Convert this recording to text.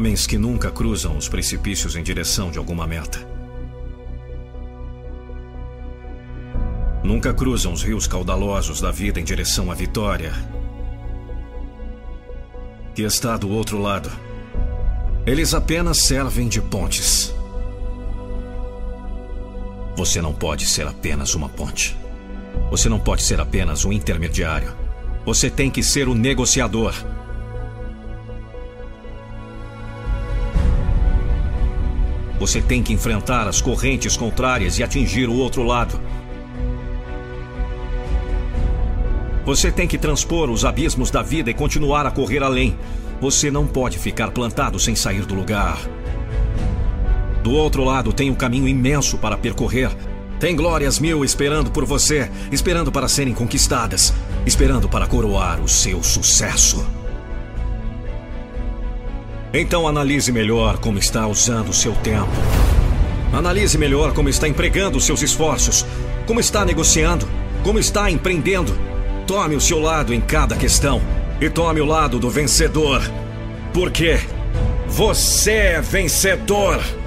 homens que nunca cruzam os precipícios em direção de alguma meta. Nunca cruzam os rios caudalosos da vida em direção à vitória, que está do outro lado. Eles apenas servem de pontes. Você não pode ser apenas uma ponte. Você não pode ser apenas um intermediário. Você tem que ser o negociador. Você tem que enfrentar as correntes contrárias e atingir o outro lado. Você tem que transpor os abismos da vida e continuar a correr além. Você não pode ficar plantado sem sair do lugar. Do outro lado tem um caminho imenso para percorrer. Tem glórias mil esperando por você, esperando para serem conquistadas, esperando para coroar o seu sucesso. Então analise melhor como está usando o seu tempo. Analise melhor como está empregando os seus esforços, como está negociando, como está empreendendo. Tome o seu lado em cada questão e tome o lado do vencedor. Porque você é vencedor.